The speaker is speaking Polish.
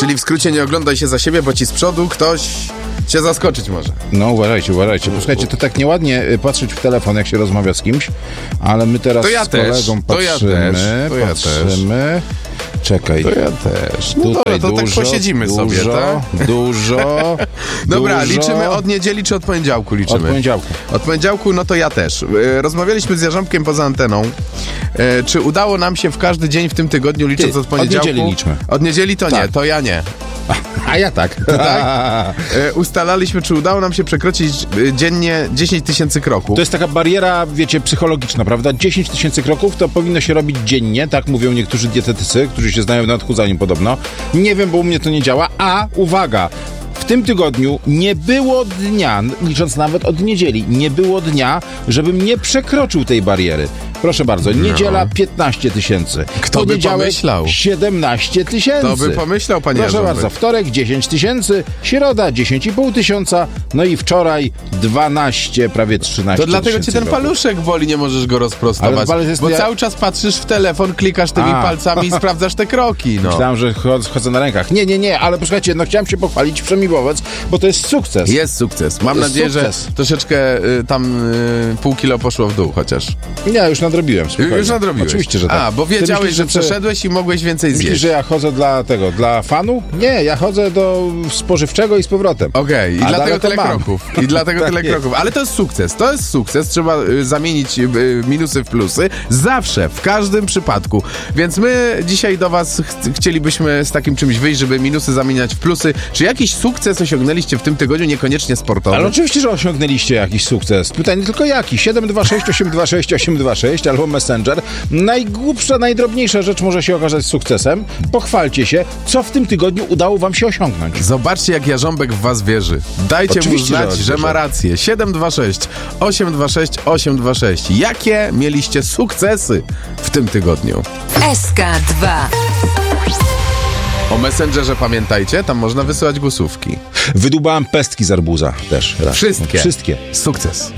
Czyli w skrócie nie oglądaj się za siebie, bo ci z przodu ktoś cię zaskoczyć może. No uważajcie. Posłuchajcie, to tak nieładnie patrzeć w telefon, jak się rozmawia z kimś, ale my teraz z kolegą patrzymy. Czekaj. To ja też. No tutaj dobra, to tak posiedzimy sobie, tak? Dużo. Dobra, liczymy od niedzieli czy od poniedziałku liczymy? Od poniedziałku. Od poniedziałku, no to ja też. Rozmawialiśmy z Jarząbkiem poza anteną. Czy udało nam się w każdy dzień w tym tygodniu, licząc od poniedziałku? Od niedzieli liczmy. Od niedzieli to nie, to ja nie. A ja tak. Ustalaliśmy, czy udało nam się przekroczyć dziennie 10 000 kroków. To jest taka bariera, wiecie, psychologiczna, prawda? 10 000 kroków to powinno się robić dziennie, tak mówią niektórzy dietetycy, którzy się znają na odchudzaniu podobno. Nie wiem, bo u mnie to nie działa. A, uwaga! W tym tygodniu nie było dnia, licząc nawet od niedzieli, nie było dnia, żebym nie przekroczył tej bariery. Proszę bardzo, niedziela 15 000. Kto by pomyślał? 17 000. Kto by pomyślał, panie Proszę Jarząbek? bardzo, wtorek 10 000, środa 10,5 tysiąca, no i wczoraj 12, prawie 13 To dlatego cię ten kroków. paluszek boli, nie możesz go rozprostować. Bo cały czas patrzysz w telefon, klikasz tymi palcami i sprawdzasz te kroki. No. Myślałem, że chodzę na rękach. Nie, ale posłuchajcie, no chciałem się pochwalić Przemysłowiec, bo to jest sukces. Jest sukces. Mam nadzieję, że troszeczkę tam pół kilo poszło w dół chociaż. Nie, już nadrobiłem. Spokojnie. Już nadrobiłeś. Oczywiście, że tak. A, bo wiedziałeś, myślisz, że przeszedłeś i mogłeś więcej zjeść. Myślisz, że ja chodzę dla fanu? Nie, ja chodzę do spożywczego i z powrotem. Okej, i dlatego tyle mam. kroków. I dlatego Tak tyle jest. kroków. Ale to jest sukces. To jest sukces. Trzeba zamienić minusy w plusy. Zawsze, w każdym przypadku. Więc my dzisiaj do was chcielibyśmy z takim czymś wyjść, żeby minusy zamieniać w plusy. Czy jakiś sukces osiągnęliście w tym tygodniu, niekoniecznie sportowy? Ale oczywiście, że osiągnęliście jakiś sukces. Pytanie tylko jaki? 726 826 826 albo Messenger. Najgłupsza, najdrobniejsza rzecz może się okazać sukcesem. Pochwalcie się, co w tym tygodniu udało wam się osiągnąć. Zobaczcie, jak Jarząbek w was wierzy. Dajcie Oczywiście, mu znać, że ma rację. 726 826 826. Jakie mieliście sukcesy w tym tygodniu? SK2. O Messengerze pamiętajcie, tam można wysyłać głosówki. Wydłubałem pestki z arbuza też. Raz. Wszystkie. Wszystkie. Sukces.